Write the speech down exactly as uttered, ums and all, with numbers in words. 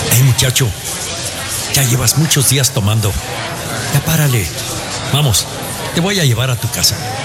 Hey, muchacho, ya llevas muchos días tomando. Ya párale. Vamos, te voy a llevar a tu casa.